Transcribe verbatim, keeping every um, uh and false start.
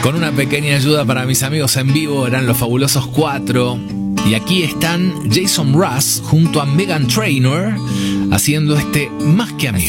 Con una pequeña ayuda para mis amigos en vivo, eran los Fabulosos Cuatro. Y aquí están Jason Mraz junto a Meghan Trainor haciendo este Más que Amigos.